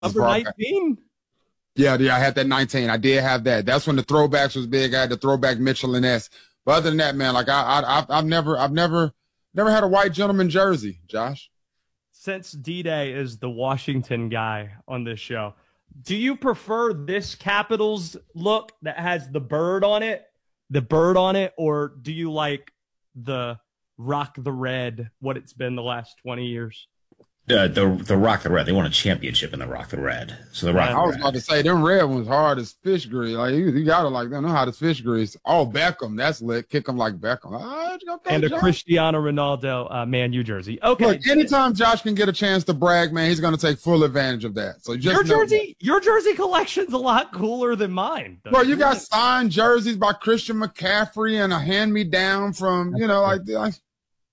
Number 19? Yeah, I had that 19. I did have that. That's when the throwbacks was big. I had the throwback Mitchell and S. But other than that, man, like I've never had a white gentleman jersey, Josh. Since D-Day is the Washington guy on this show, do you prefer this Capitals look that has the bird on it, or do you like the rock the red, what it's been the last 20 years? The Rock the Red. They won a championship in the Rock the Red. So the Rock. I was about to say them red ones hard as fish grease. Like you gotta like them. Know how to fish grease. Oh, Beckham, that's lit. Kick them like Beckham. And a Cristiano Ronaldo Man U jersey. Okay. Look, anytime Josh can get a chance to brag, man, he's gonna take full advantage of that. So just your jersey collection's a lot cooler than mine. Well, you got signed jerseys by Christian McCaffrey and a hand me down from it's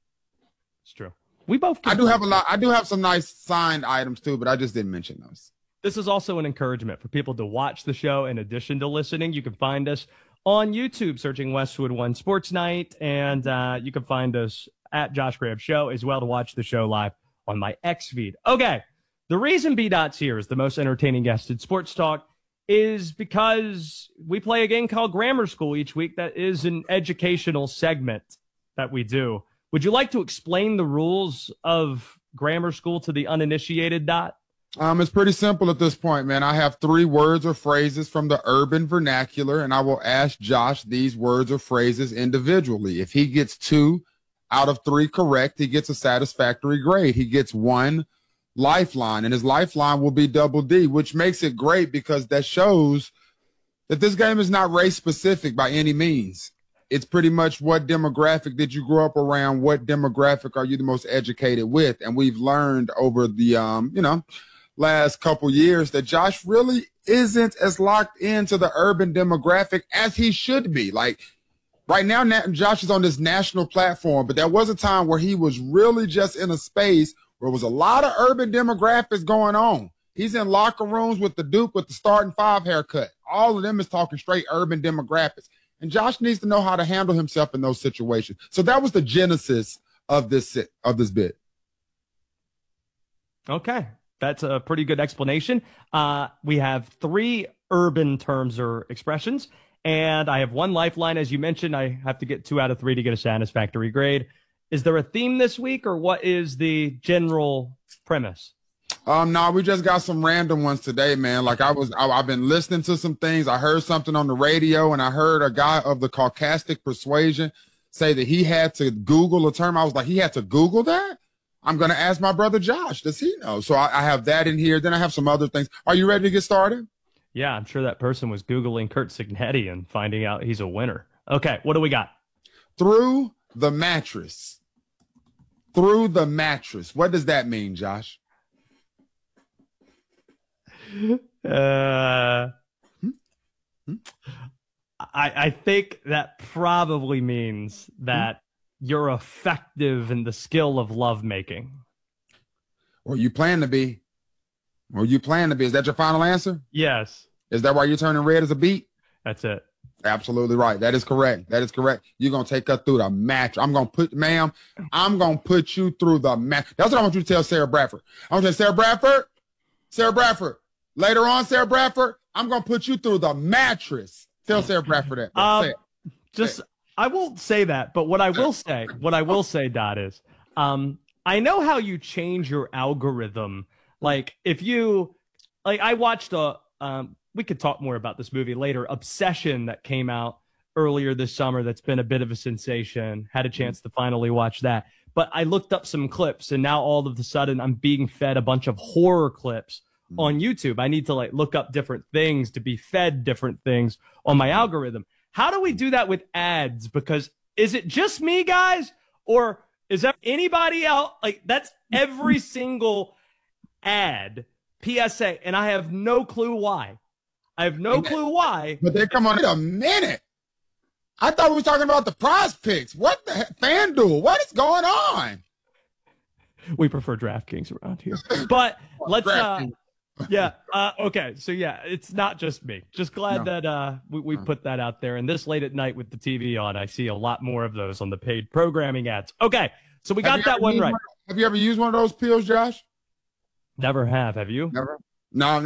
true. We both. I do have a lot. I do have some nice signed items too, but I just didn't mention those. This is also an encouragement for people to watch the show in addition to listening. You can find us on YouTube searching Westwood One Sports Night, and you can find us at Josh Graham Show as well to watch the show live on my X feed. Okay, the reason B-Dot's here is the most entertaining guest in sports talk is because we play a game called Grammar School each week. That is an educational segment that we do. Would you like to explain the rules of Grammar School to the uninitiated, Dot? It's pretty simple at this point, man. I have 3 words or phrases from the urban vernacular, and I will ask Josh these words or phrases individually. If he gets 2 out of 3 correct, he gets a satisfactory grade. He gets 1 lifeline, and his lifeline will be double D, which makes it great because that shows that this game is not race specific by any means. It's pretty much what demographic did you grow up around? What demographic are you the most educated with? And we've learned over the, last couple years that Josh really isn't as locked into the urban demographic as he should be. Like right now, Josh is on this national platform, but there was a time where he was really just in a space where there was a lot of urban demographics going on. He's in locker rooms with the Duke with the starting 5 haircut. All of them is talking straight urban demographics. And Josh needs to know how to handle himself in those situations. So that was the genesis of this bid. Okay. That's a pretty good explanation. We have 3 urban terms or expressions, and I have 1 lifeline. As you mentioned, I have to get 2 out of 3 to get a satisfactory grade. Is there a theme this week, or what is the general premise? No, we just got some random ones today, man. Like I've been listening to some things. I heard something on the radio, and I heard a guy of the Caucasic persuasion say that he had to Google a term. I was like, he had to Google that? I'm going to ask my brother Josh. Does he know? So I have that in here. Then I have some other things. Are you ready to get started? Yeah, I'm sure that person was Googling Kurt Signetti and finding out he's a winner. Okay, what do we got? Through the mattress. Through the mattress. What does that mean, Josh? I think that probably means that you're effective in the skill of lovemaking. Or you plan to be. Is that your final answer? Yes. Is that why you're turning red as a beet? That's it. Absolutely right. That is correct. You're going to take her through the match. I'm going to put you through the match. That's what I want you to tell Sarah Bradford. I want you to say, Sarah Bradford, later on, Sarah Bradford, I'm going to put you through the mattress. Tell Sarah Bradford that. I won't say that, but what I will say, Dot, is I know how you change your algorithm. Like I watched we could talk more about this movie later, Obsession, that came out earlier this summer. That's been a bit of a sensation. Had a chance to finally watch that. But I looked up some clips, and now all of a sudden I'm being fed a bunch of horror clips on YouTube. I need to look up different things to be fed different things on my algorithm. How do we do that with ads? Because is it just me, guys? Or is that anybody else? That's every single ad, PSA, and I have no clue why. But they come on in a minute. I thought we were talking about the prize picks. What the heck? FanDuel, what is going on? We prefer DraftKings around here. But let's okay. So it's not just me. Just glad that we put that out there. And this late at night with the TV on, I see a lot more of those on the paid programming ads. Okay. So we got that one right. Have you ever used one of those pills, Josh? Never have. Have you? Never. No,